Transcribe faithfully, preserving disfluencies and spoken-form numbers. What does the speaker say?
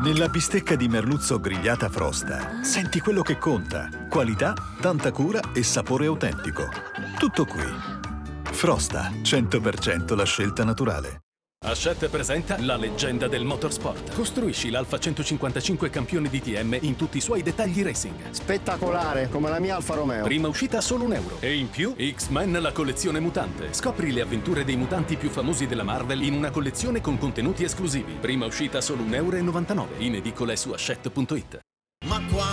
Nella bistecca di merluzzo grigliata Frosta, senti quello che conta. Qualità, tanta cura e sapore autentico. Tutto qui. Frosta, cento per cento la scelta naturale. Hachette presenta la leggenda del motorsport. Costruisci l'Alfa centocinquantacinque campione D T M in tutti i suoi dettagli racing. Spettacolare, come la mia Alfa Romeo. Prima uscita solo un euro. E in più, X-Men la collezione mutante. Scopri le avventure dei mutanti più famosi della Marvel in una collezione con contenuti esclusivi. Prima uscita solo un euro e novantanove. In edicola e su hachette punto it. Ma qua